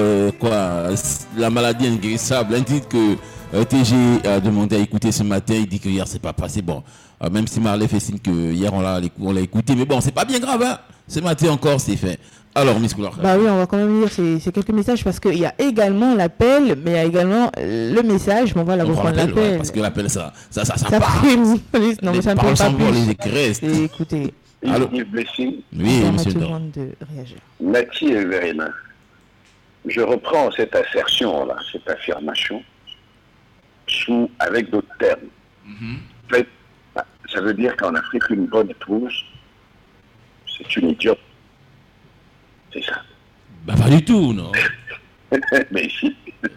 la maladie inguérissable. Un titre que TG a demandé à écouter ce matin. Il dit que hier c'est pas passé. Bon, même si Marley fait signe que hier on l'a écouté, mais bon, c'est pas bien grave. Hein. Ce matin encore, c'est fait. Alors, Miss Couleur. Bah oui, on va quand même lire ces quelques messages parce qu'il y a également l'appel, mais il y a également le message. Bon, on va la reprendre l'appel. Ouais, parce que l'appel, ça part. Non, mais ça ne peut pas plus. Les écoutez. Allô. Oui, monsieur. De réagir. Nati et Verena, je reprends cette assertion-là, cette affirmation, avec d'autres termes. En fait, ça veut dire qu'en Afrique, une bonne épouse, c'est une idiote. C'est ça. Bah pas du tout, non. Mais si.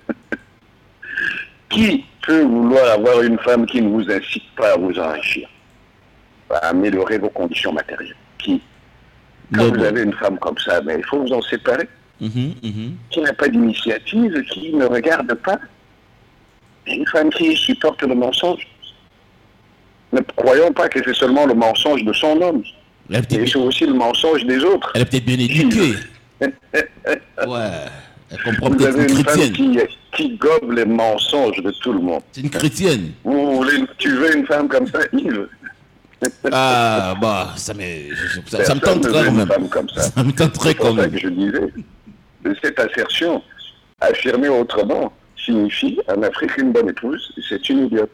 Qui peut vouloir avoir une femme qui ne vous incite pas à vous enrichir, à améliorer vos conditions matérielles? Qui? Quand vous avez une femme comme ça, mais il faut vous en séparer. Qui n'a pas d'initiative, qui ne regarde pas. Une femme qui supporte le mensonge. Ne croyons pas que c'est seulement le mensonge de son homme. Et c'est aussi le mensonge des autres. Elle est peut-être bien éduquée. Ouais. Elle comprend vous peut-être avez une femme chrétienne. qui gobe les mensonges de tout le monde. C'est une chrétienne. Tu veux une femme comme ça, Yves? Ah, bah, ça me tente quand même. Ça me tenterait quand même. C'est ça que je disais. Cette assertion, affirmée autrement, signifie en Afrique une bonne épouse, c'est une idiote.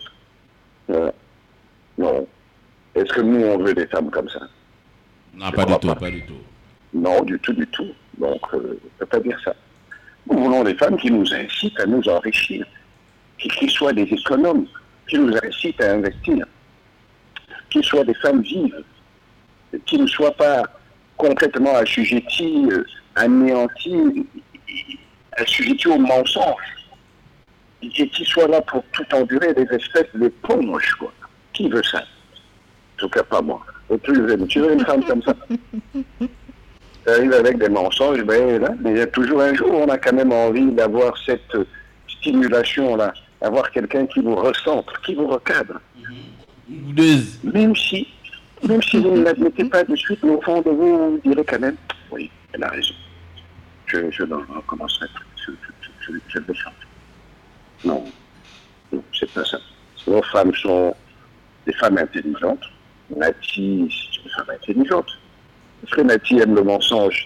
Non. Est-ce que nous, on veut des femmes comme ça? Non, pas du tout. Non, du tout. Donc, on ne peut pas dire ça. Nous voulons des femmes qui nous incitent à nous enrichir, qui soient des économes, qui nous incitent à investir, qui soient des femmes vives, qui ne soient pas complètement assujetties, anéanties, assujetties au mensonge, et qui soient là pour tout endurer, des espèces d'éponges, quoi. Qui veut ça? En tout cas, pas moi. Tu veux une femme comme ça? Tu arrives avec des mensonges, mais il y a toujours un jour, on a quand même envie d'avoir cette stimulation-là, d'avoir quelqu'un qui vous recentre, qui vous recadre. Même si vous ne l'admettez pas de suite, mais au fond de vous, vous direz quand même, oui, elle a raison. Je ne recommencerai pas. Je le chante. Non, c'est pas ça. Nos femmes sont des femmes intelligentes. Nati, c'est une femme intelligente. Est-ce que Nati aime le mensonge?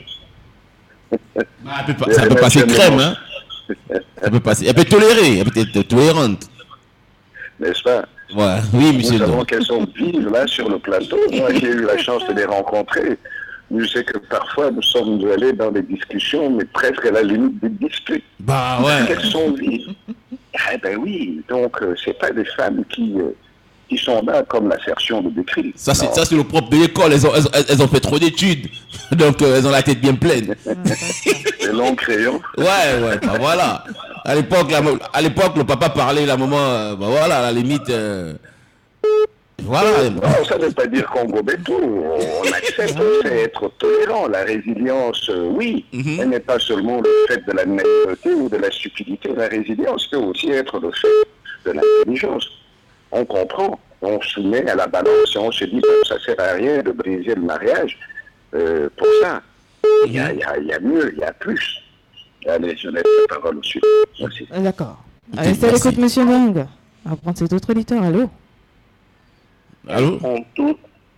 Ça peut passer crème, hein? Ça peut passer. Elle peut tolérer, elle peut être tolérante. N'est-ce pas? Ouais. Oui, monsieur. Nous savons qu'elles sont vives là sur le plateau. Moi, j'ai eu la chance de les rencontrer. Je sais que parfois nous sommes allés dans des discussions, mais presque à la limite des disputes. Bah ouais. Elles sont vives. Eh ben oui. Donc, c'est pas des femmes qui sont là comme l'assertion de décrit. Ça c'est le propre de l'école. Elles ont fait trop d'études, donc elles ont la tête bien pleine. Les longs crayons. Ouais. Bah voilà. À l'époque, le papa parlait, la maman, bah voilà, à la limite. Voilà. Non, ça ne veut pas dire qu'on gobait tout. On accepte, c'est être tolérant. La résilience, oui, elle n'est pas seulement le fait de la naïveté ou de la stupidité. La résilience peut aussi être le fait de l'intelligence. On comprend, on soumet à la balance et on se dit que ça ne sert à rien de briser le mariage. Pour ça, il y a mieux, il y a plus. Allez, je laisse la parole au suivant. Merci. D'accord. Allez, ça écoute, monsieur Lang. On va prendre cet autre auditeur. Allô? Elles sont toutes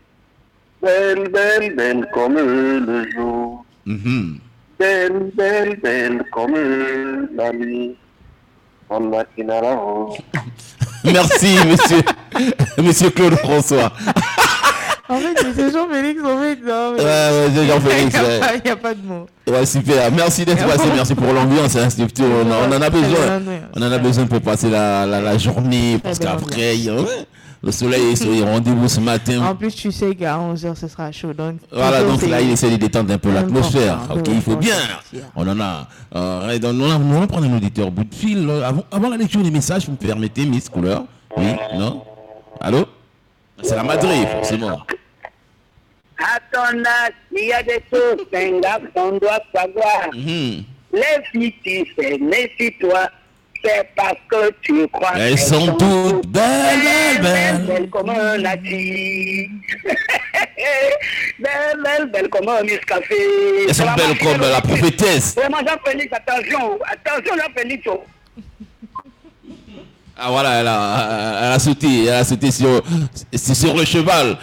belles comme le jour. Belles comme la nuit. En matinale. Merci, monsieur Claude François. En fait, c'est Jean-Félix, en fait. Non, mais... Ouais, c'est Jean-Félix. Il n'y a pas de mots. Ouais, super. Merci d'être passé. Merci pour l'ambiance. Hein, on en a besoin. On en a besoin pour passer la journée. Parce qu'après, le soleil est sur les rendez-vous ce matin. En plus, tu sais qu'à 11h, ce sera chaud. Donc, voilà, donc là, il essaie de détendre un peu l'atmosphère. Ok, il faut bien. On en a. On va prendre un auditeur au bout de fil. Avant la lecture des messages, vous me permettez, Miss Couleur? Oui, non? Allô? C'est la Madrid, forcément. À ton âge, il y a des choses qu'un garçon doit savoir. Les filles qui fait, méfie-toi. C'est parce que tu crois. Elles sont toutes belles comme un nati. Belle comme Miss Café. Elles sont belles comme la prophétesse. Vraiment, Jean-Félix, attention, Jean-Félix. Ah voilà, elle a sauté sur le cheval.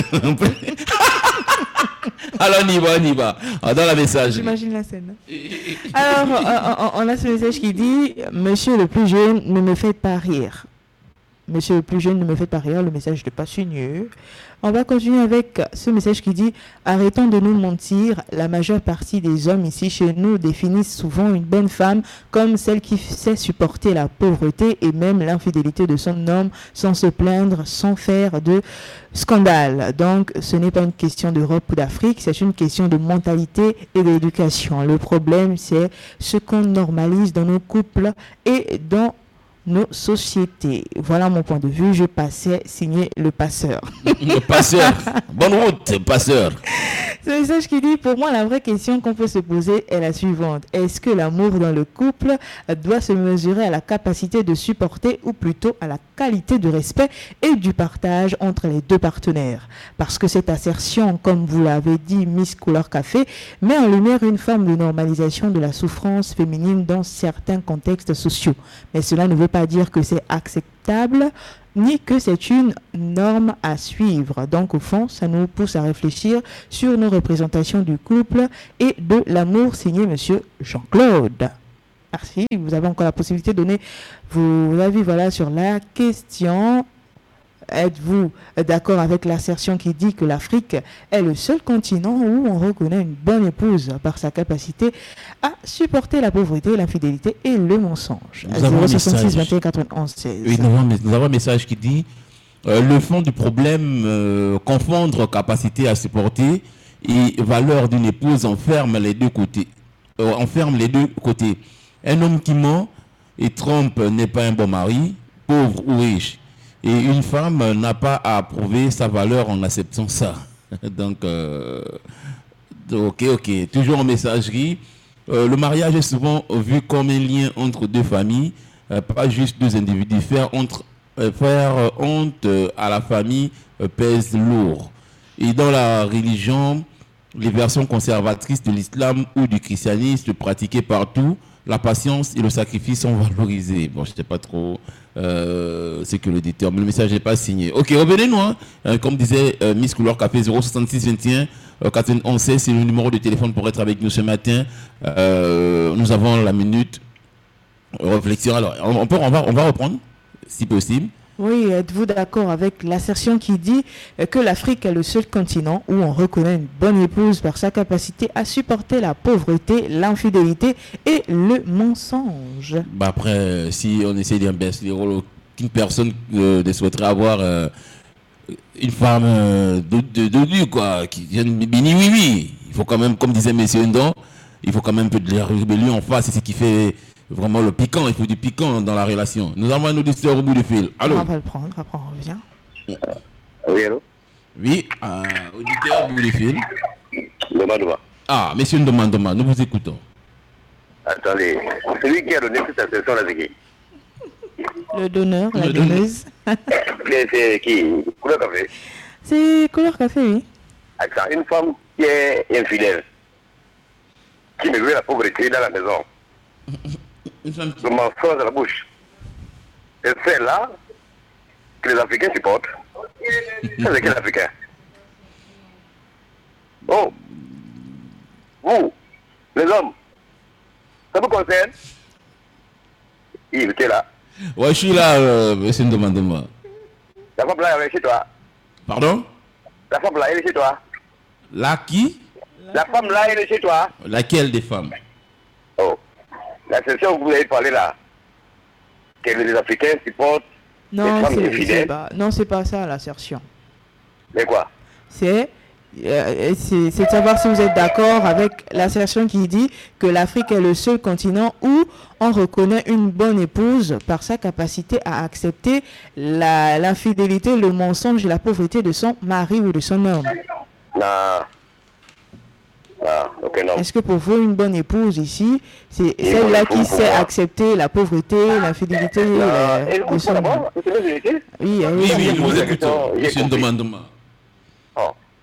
Alors on y va. Dans la message. J'imagine la scène. Alors, on a ce message qui dit « Monsieur le plus jeune, ne me faites pas rire ». Monsieur le plus jeune, ne me faites pas rire, le message n'est pas signé. On va continuer avec ce message qui dit « Arrêtons de nous mentir, la majeure partie des hommes ici chez nous définissent souvent une bonne femme comme celle qui sait supporter la pauvreté et même l'infidélité de son homme sans se plaindre, sans faire de scandale. Donc, ce n'est pas une question d'Europe ou d'Afrique, c'est une question de mentalité et d'éducation. Le problème, c'est ce qu'on normalise dans nos couples et dans nos sociétés. Voilà mon point de vue. Je passais signer le passeur. Le passeur. Bonne route, passeur. Ce message qui dit, pour moi, la vraie question qu'on peut se poser est la suivante. Est-ce que l'amour dans le couple doit se mesurer à la capacité de supporter ou plutôt à la qualité de respect et du partage entre les deux partenaires? Parce que cette assertion, comme vous l'avez dit, Miss Couleur Café, met en lumière une forme de normalisation de la souffrance féminine dans certains contextes sociaux. Mais cela ne veut pas dire que c'est acceptable ni que c'est une norme à suivre. Donc au fond, ça nous pousse à réfléchir sur nos représentations du couple et de l'amour, signé Monsieur Jean-Claude. Merci, vous avez encore la possibilité de donner vos avis sur la question. Êtes-vous d'accord avec l'assertion qui dit que l'Afrique est le seul continent où on reconnaît une bonne épouse par sa capacité à supporter la pauvreté, l'infidélité et le mensonge? Nous avons 066 21 91 16. Oui, nous avons un message qui dit le fond du problème, confondre capacité à supporter et valeur d'une épouse enferme les deux côtés. Un homme qui ment et trompe n'est pas un bon mari, pauvre ou riche. Et une femme n'a pas à prouver sa valeur en acceptant ça. Donc, ok. Toujours en messagerie. Le mariage est souvent vu comme un lien entre deux familles, pas juste deux individus. Faire honte à la famille pèse lourd. Et dans la religion, les versions conservatrices de l'islam ou du christianisme pratiquées partout, la patience et le sacrifice sont valorisés. Bon, je ne sais pas trop ce que l'auditeur, mais le message n'est pas signé. Ok, revenez-nous. Comme disait Miss Couleur Café, 066 21 91 16, c'est le numéro de téléphone pour être avec nous ce matin. Nous avons la minute réflexion. Alors, on va reprendre, si possible. Oui, êtes-vous d'accord avec l'assertion qui dit que l'Afrique est le seul continent où on reconnaît une bonne épouse par sa capacité à supporter la pauvreté, l'infidélité et le mensonge? Après, si on essaie d'inverser les rôles, aucune personne ne souhaiterait avoir une femme de quoi, qui vient de béni, oui. Il faut quand même, comme disait M. Ndon, il faut quand même un peu de la rébellion en face, c'est ce qui fait vraiment le piquant, il faut du piquant dans la relation. Nous avons un auditeur au bout du fil. Allô? On va le prendre, après on revient. Oui, allô? Oui, auditeur au bout du fil. Doma. Ah, monsieur Ndoma, nous vous écoutons. Attendez, celui qui a donné cette assertion là, c'est qui? Le donneur, la donneuse. C'est qui? Couleur Café. C'est Couleur Café, oui. Attends, une femme qui est infidèle, qui me veut la pauvreté dans la maison. Le mensonge à la bouche. Et c'est là que les Africains supportent. Ça, c'est quel Africain? Oh, vous, les hommes, ça vous concerne? Il était là. Ouais, je suis là, monsieur Ndoma. La femme là, elle est chez toi. Pardon? La femme là, elle est chez toi. Là, qui? La femme là, elle est chez toi. Laquelle des femmes? Oh, la session que vous avez parlé là, que les Africains supportent les femmes infidèles. Non, c'est pas ça l'assertion. Mais quoi? C'est de savoir si vous êtes d'accord avec l'assertion qui dit que l'Afrique est le seul continent où on reconnaît une bonne épouse par sa capacité à accepter l'infidélité, le mensonge et la pauvreté de son mari ou de son homme. Non. Ah, ok, non. Est-ce que pour vous, une bonne épouse ici, c'est celle-là qui sait accepter la pauvreté, l'infidélité de son homme? Oui, nous vous écoutons. Monsieur Ndoma. Oh.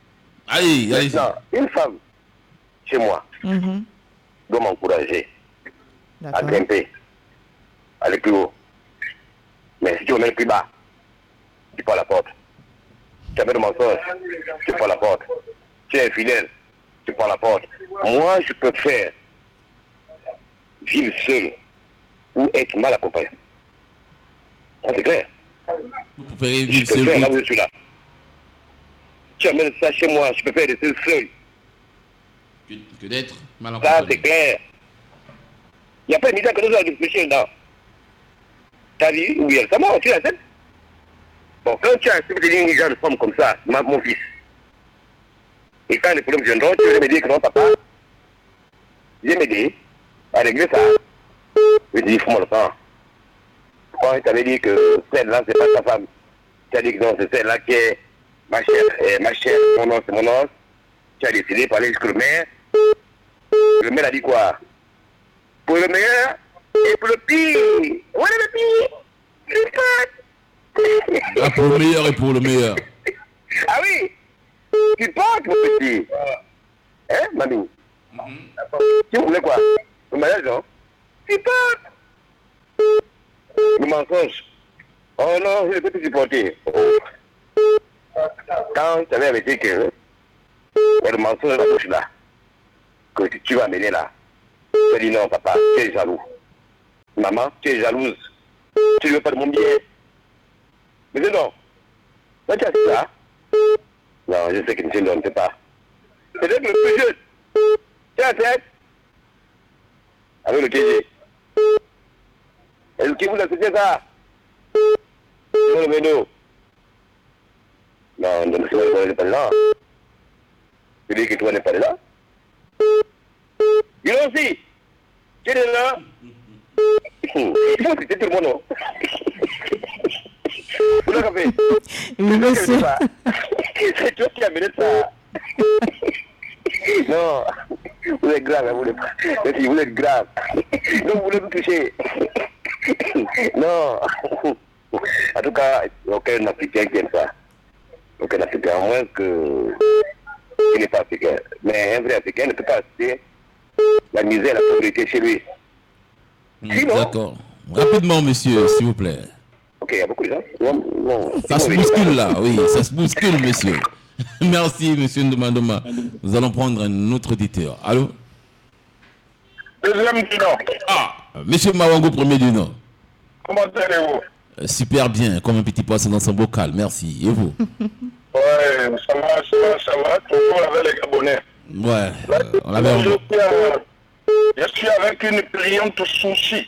Allez. Maintenant, une femme, chez moi, doit m'encourager à grimper, à aller plus haut. Mais si tu remets le plus bas, tu prends la porte. Tu as fait de mensonge, tu prends la porte. Tu es infidèle, tu prends la porte. Moi, je peux faire vivre seul ou être mal accompagné. C'est clair. Vous pouvez vivre Je peux seul. faire là où je suis là. Tu amènes ça chez moi, je peux faire des seul. Que d'être mal Ça, accompagné. c'est clair. Il n'y a pas de misère que nous allons réfléchir là. T'as vu? Oui, ça m'a tu la tête. Bon, quand tu as accepté une genre de femme comme ça, mon fils, et quand les problèmes viendront, tu vas me dire que non, papa, viens m'aider à régler ça. Je dis, fous-moi le temps. Quand il t'avait dit que celle-là, c'est pas ta femme, tu as dit que non, c'est celle-là qui est ma chère, mon os, c'est mon os. Tu as décidé par aller jusqu'au maire. Le maire a dit quoi? Pour le meilleur et pour le pire. Voilà le pire. C'est pas. Ah, pour le meilleur et pour le meilleur. Ah oui. Tu portes, mon petit. Hein, mamie? Tu voulais quoi? Le mariage, non? Tu portes. Le mensonge. Oh non, je ne peux plus supporter. Oh. Quand tu avais arrêté que le mensonge de la bouche là, que tu vas mener là, tu as dit non, papa, tu es jaloux. Maman, tu es jalouse. Tu ne veux pas de mon bien. Mais non. Quand tu as ça, non, je sais que monsieur ne peut pas. Peut-être le plus jeune. Tu as tête avec le KG. Est-ce que vous acceptez ça? Non, le méno. Non, ne n'est pas là. Tu dis que toi n'es pas là. Il aussi. Tu es là. Il faut citer tout le monde, non? Vous l'avez fait. Oui, monsieur. C'est toi qui as mené ça. Non, vous êtes grave, vous êtes grave. Non, vous voulez vous toucher. Non. En tout cas, aucun Africain qui aime ça. Aucun Africain, à moins que il n'est pas africain. Mais un vrai Africain ne peut pas assister la misère, la pauvreté chez lui. Sinon, D'accord. Rapidement, monsieur, s'il vous plaît. ok, il y a beaucoup de gens. Non, Ça se bouscule là, oui, ça se bouscule, monsieur. Merci, monsieur Ndomandoma. Nous allons prendre un autre auditeur. Allô? Deuxième du Nord. Ah, monsieur Mawango, premier du Nord. Comment allez-vous? Super bien, comme un petit poisson dans son bocal, merci. Et vous? Ouais, ça va, toujours avec les Gabonais. Ouais, on Là, l'avait... je suis avec une cliente sushi.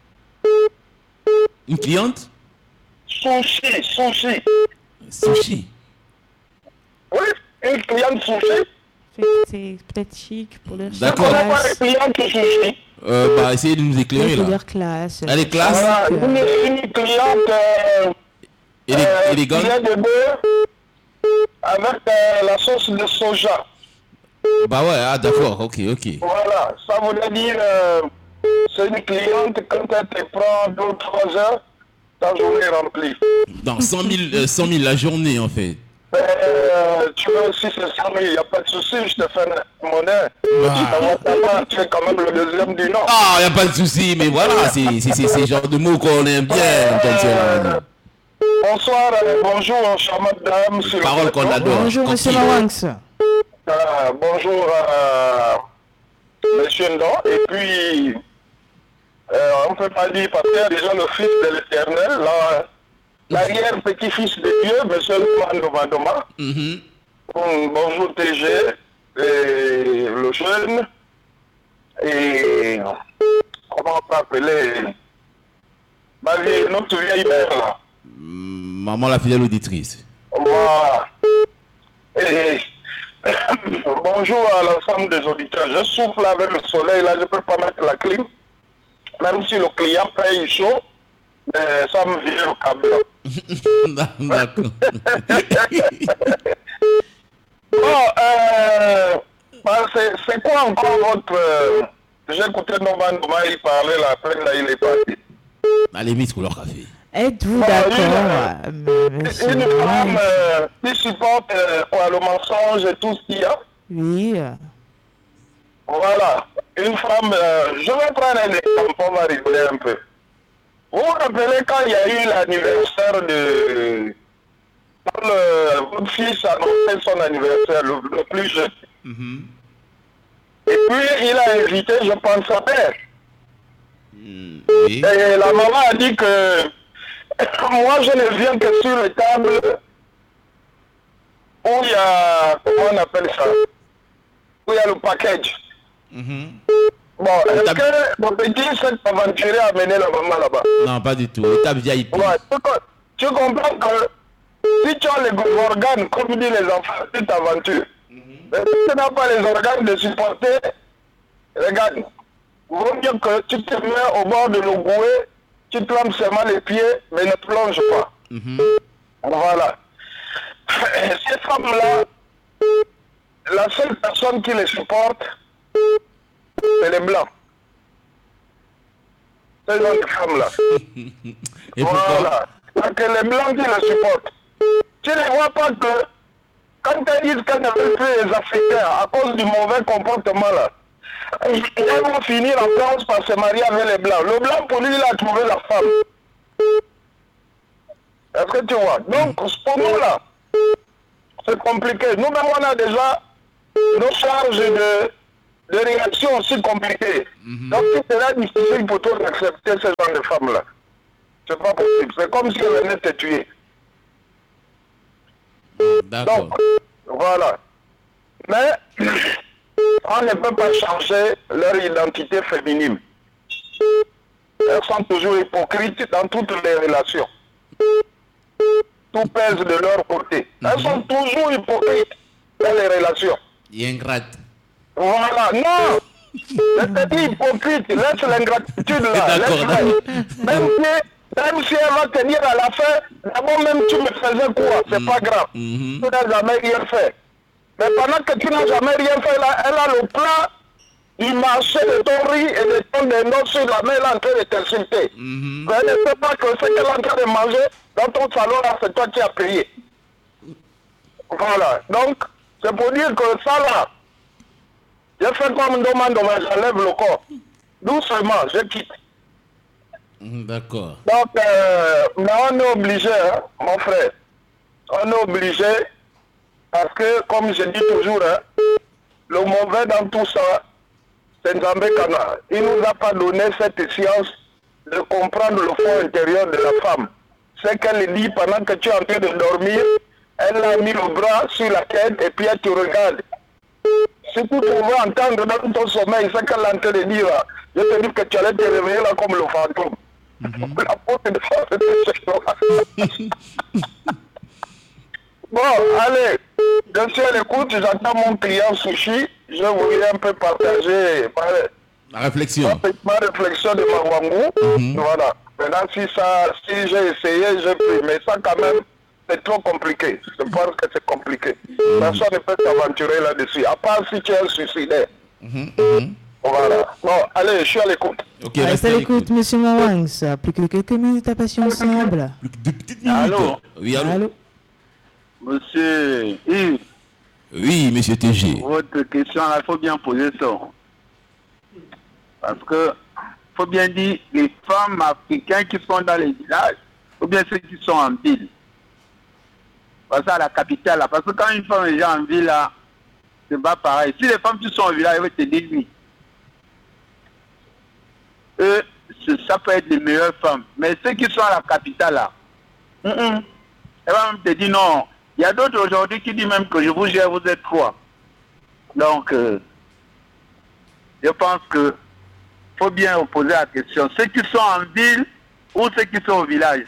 Une cliente? Sushi. Sushi. Oui, une cliente sushi. C'est peut-être chic pour leur D'accord. On n'a pas de cliente sushi. Bah, essayez de nous éclairer pour là. leur classe. Elle est classe, Voilà, une cliente élégante. filet de bœuf avec la sauce de soja. Bah ouais, ah d'accord, ok. Voilà, ça voudrait dire, c'est une cliente, quand elle te prend 2 ou 3 heures, ta journée est remplie. Dans 100 000 la journée en fait. Tu veux aussi c'est 100 000, il n'y a pas de souci, je te fais une monnaie. Tu es quand même le deuxième du Nord. Ah, y a pas de souci, mais voilà, c'est ce genre de mots qu'on aime bien quand tu es là. Bonsoir, bonjour, charmante dame. Sur Parole qu'on adore. Bonjour, monsieur Continue. Mawanks. Bonjour, monsieur Ndo. Et puis, on ne peut pas dire parce qu'il y a déjà le fils de l'Éternel, l'arrière-petit-fils de Dieu, monsieur Ndomandoma. Bonjour TG, et le jeune, et comment on peut appeler notre vieille mère là. Maman la fidèle auditrice. Voilà. Et bonjour à l'ensemble des auditeurs. Je souffle avec le soleil, là je ne peux pas mettre la clim. Même si le client paye chaud, mais ça me vient au câble. D'accord. Bon, c'est quoi encore votre... J'ai écouté Ndomandoma, il parlait, la peine là, il est parti. Allez, mise couleur café. Êtes-vous d'accord? Une femme qui supporte le mensonge et tout ce qu'il y a. Oui. Voilà. Une femme, je vais prendre un exemple, on va rigoler un peu. Vous vous rappelez quand il y a eu l'anniversaire de... Quand votre fils a annoncé son anniversaire, le plus jeune. Et puis il a invité, je pense, sa mère. Oui. Et la maman a dit que moi je ne viens que sur le table où il y a, comment on appelle ça, où il y a le package. Bon, est-ce que mon petit s'est aventuré à amener la maman là-bas? Non, pas du tout. Étape VIP. Ouais, tu comprends que si tu as les organes, comme disent les enfants, tu t'aventures. Mais si tu n'as pas les organes de supporter, regarde, vaut mieux que tu te mets au bord de l'eau bouée, tu trempes seulement les pieds, mais ne plonge pas. Voilà. Ces femmes-là, la seule personne qui les supporte, c'est les blancs. Ces autres femmes-là. Et pourquoi? Voilà. Parce que les blancs qui les supportent. Tu ne vois pas que quand elles disent qu'elles ne veulent plus les Africains à cause du mauvais comportement là, elles vont finir en France par se marier avec les blancs. Le blanc, pour lui, il a trouvé la femme. Est-ce que tu vois? Donc, pour nous là, c'est compliqué. Nous-mêmes, on a déjà nos charges de réaction aussi compliquées. Donc, c'est là difficile pour toi d'accepter ce genre de femmes-là. C'est pas possible. C'est comme si elles venaient te tuer. D'accord. Donc, voilà. Mais, on ne peut pas changer leur identité féminine. Elles sont toujours hypocrites dans toutes les relations. Tout pèse de leur côté. Elles sont toujours hypocrites dans les relations. Ingrate. Voilà, non. Je te dis hypocrite, laisse l'ingratitude là. Même si elle va tenir à la fin, d'abord même tu me faisais quoi, c'est pas grave. Tu n'as jamais rien fait. Mais pendant que tu n'as jamais rien fait, là, elle a le plat du marché de ton riz et de ton noix sur la main, elle est en train de t'insulter. Mais elle ne sait pas que ce qu'elle est en train de manger dans ton salon, là, c'est toi qui as payé. Voilà. Donc, c'est pour dire que ça, là, j'ai fait comme demande, j'enlève le corps. Doucement, je quitte. D'accord. Donc, mais on est obligé, hein, mon frère. On est obligé, parce que, comme je dis toujours, hein, le mauvais dans tout ça, c'est Nzambé Kana. Il ne nous a pas donné cette science de comprendre le fond intérieur de la femme. C'est qu'elle dit pendant que tu es en train de dormir, elle a mis le bras sur la tête et puis elle te regarde. Si tu pouvais entendre dans ton sommeil ce qu'elle est en train de dire, je te dis que tu allais te réveiller là comme le fantôme. La porte de force était chez toi. Bon, allez, je suis à l'écoute, j'attends mon client Sushi. Je voulais un peu partager la réflexion. Ma réflexion de Mawangou. Voilà. Maintenant, si j'ai essayé, j'ai pris. Mais ça, quand même, c'est trop compliqué. Je pense que c'est compliqué. Personne ne peut s'aventurer là-dessus. À part si tu es un suicidaire. Voilà. Bon, allez, je suis à l'écoute. Ok, restez à l'écoute, monsieur Mawangs. Plus que quelques minutes à passer ensemble. Plus que 2 petites minutes. Allô? Oui, allô? Monsieur Yves. Oui, monsieur TG. Votre question, il faut bien poser ça. Parce que, faut bien dire, les femmes africaines qui sont dans les villages, ou bien ceux qui sont en ville. Parce que à la capitale, là, parce que quand une femme est déjà en ville, là, c'est pas pareil. Si les femmes qui sont en village, elles vont te dire oui. Eux, ça peut être les meilleures femmes. Mais ceux qui sont à la capitale, là, elles vont même te dire non. Il y a d'autres aujourd'hui qui disent même que je vous gère, vous êtes trois. Donc, je pense que faut bien poser la question. Ceux qui sont en ville ou ceux qui sont au village?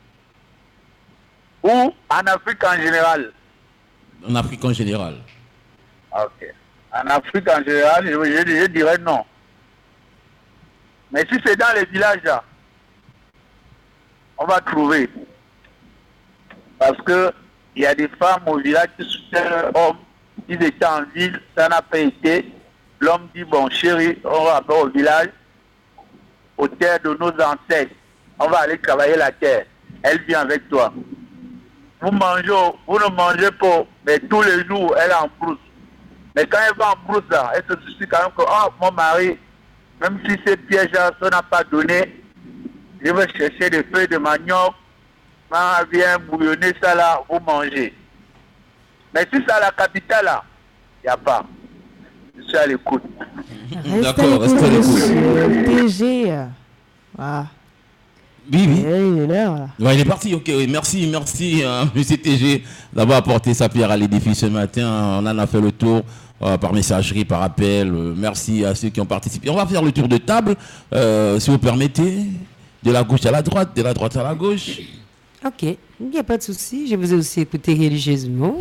Ou en Afrique en général? En Afrique en général. Ok. En Afrique en général, je dirais non. Mais si c'est dans les villages là, on va trouver. Parce que il y a des femmes au village qui soutiennent leur homme. Ils étaient en ville, ça n'a pas été. L'homme dit, bon chérie, on va au village, aux terres de nos ancêtres. On va aller travailler la terre. elle vient avec toi. Vous ne mangez pas, mais tous les jours, elle est en brousse. Mais quand elle va en brousse, là, elle se soucie quand même que, mon mari, même si ces pièges-là, ça n'a pas donné, je vais chercher des feuilles de manioc, viens bouillonner ça là, vous mangez. Mais si c'est à la capitale, là, il n'y a pas. Je suis à l'écoute. D'accord, reste à l'écoute. TG. Ah. Oui. Il est l'heure, là. Ouais, il est parti, ok. Oui. Merci, monsieur TG, d'avoir apporté sa pierre à l'édifice ce matin. On en a fait le tour par messagerie, par appel. Merci à ceux qui ont participé. On va faire le tour de table, si vous permettez. De la gauche à la droite, de la droite à la gauche. Ok, il n'y a pas de souci. Je vous ai aussi écouté religieusement.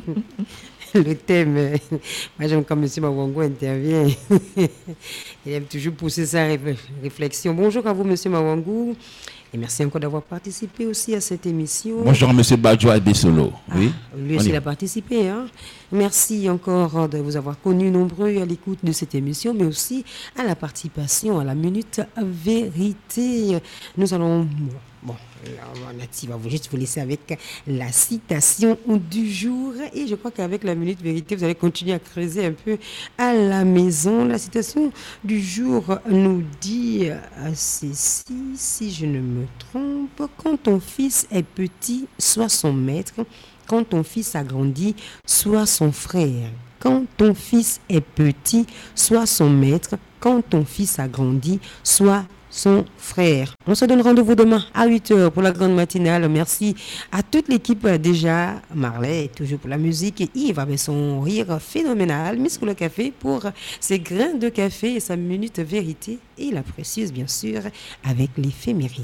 Le thème, moi j'aime quand M. Mawango intervient. Il aime toujours pousser sa réflexion. Bonjour à vous, M. Mawango. Et merci encore d'avoir participé aussi à cette émission. Bonjour à M. Badjoua Bessolo. Oui. Lui aussi, il a participé. Hein. Merci encore de vous avoir connus nombreux à l'écoute de cette émission, mais aussi à la participation à la Minute Vérité. Nous allons... Nathi va juste vous laisser avec la citation du jour. Et je crois qu'avec la Minute Vérité, vous allez continuer à creuser un peu à la maison. La citation du jour nous dit ceci, si je ne me trompe: quand ton fils est petit, sois son maître. Quand ton fils a grandi, sois son frère. Quand ton fils est petit, sois son maître. Quand ton fils a grandi, sois son frère. On se donne rendez-vous demain à 8h pour la grande matinale. Merci à toute l'équipe déjà. Marley, toujours pour la musique, et Yves avec son rire phénoménal. Miss Couleur Café pour ses grains de café et sa minute vérité. Et la précieuse, bien sûr, avec l'éphéméride.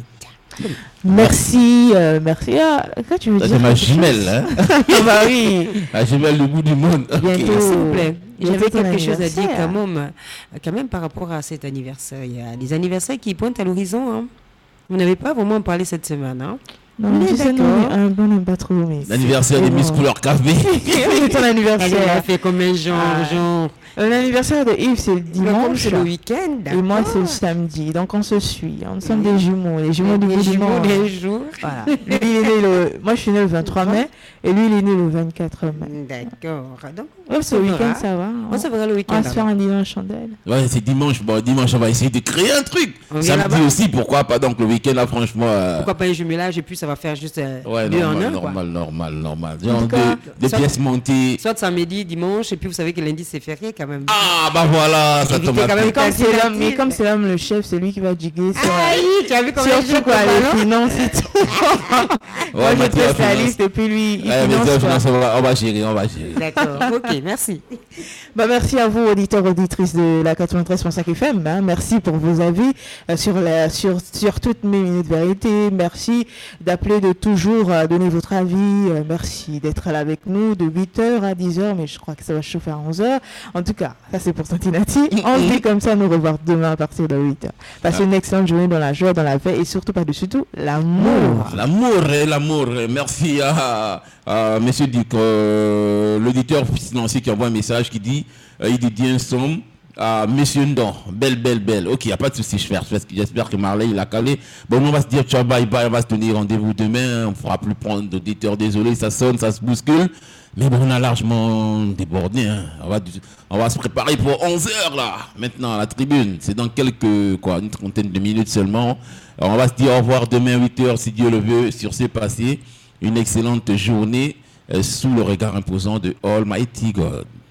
Merci. Quand tu veux dire, c'est ma jumelle, hein. Bah oui. La jumelle du bout du monde. Bientôt. S'il vous plaît. J'avais quelque chose à dire anniversaire. quand même par rapport à cet anniversaire. Il y a des anniversaires qui pointent à l'horizon. Hein. Vous n'avez pas vraiment parlé cette semaine. Hein. Non, Mais tu sais, d'accord. on n'aime pas trop. Mais L'anniversaire des Miss Couleur Café. c'est ton Elle anniversaire. a fait comme un genre. L'anniversaire de Yves, c'est le Comme dimanche. c'est le week-end. Et moi, c'est le samedi. Donc, on se suit. On sommes des jumeaux. Les jumeaux du bout du monde. des jours. Voilà. Lui, il est né moi, je suis né le 23 mai. Et lui, il est né le 24 mai. D'accord. Donc, Ouais, ce week-end, ça va. On se verra le On week-end. va se faire un dîner en chandelle. Ouais, c'est dimanche. Bon, dimanche, on va essayer de créer un truc. On vient Samedi là-bas. aussi, pourquoi pas. Donc, le week-end, là, franchement. Pourquoi pas un jumelage et puis ça va faire juste Ouais, deux en un. normal. En Genre tout cas, des soit- pièces montées. Soit samedi, dimanche, et puis vous savez que lundi c'est férié quand même. Ah, bah voilà, ça Évitez tombe à quand même pic. Comme c'est l'homme le chef, c'est lui qui va diguer sur. Tu as vu comment il joue Surtout quoi, le ballon? les finances et tout. Moi, je Mathieu, teste la finance. liste et puis lui, il Ouais, mais finance. Dieu, quoi. finance, on va gérer. D'accord, ok, merci. Bah, merci à vous, auditeurs, auditrices de la 93.5 FM. Hein. Merci pour vos avis sur toutes mes minutes vérité. Merci d'appeler, de toujours donner votre avis. Merci d'être là avec nous de 8h à 10h, mais je crois que ça va chauffer à 11h. En tout cas, ça c'est pour Santinati. On se dit comme ça, nous revoir demain à partir de 8h. Passez une excellente journée dans la joie, dans la paix et surtout par-dessus tout, l'amour. L'amour. Merci à monsieur Dick, l'auditeur financier qui envoie un message qui dit, il dit un somme à monsieur Ndon, belle. Ok, il n'y a pas de souci, j'espère que Marley il a calé. Bon, on va se dire ciao, bye, on va se donner rendez-vous demain, on ne pourra plus prendre d'auditeur, désolé, ça sonne, ça se bouscule. Mais bon, on a largement débordé. Hein. On va se préparer pour 11h là. Maintenant, à la tribune. C'est dans une trentaine de minutes seulement. Alors, on va se dire au revoir demain 8h si Dieu le veut. Sur ce passé, une excellente journée sous le regard imposant de Almighty God.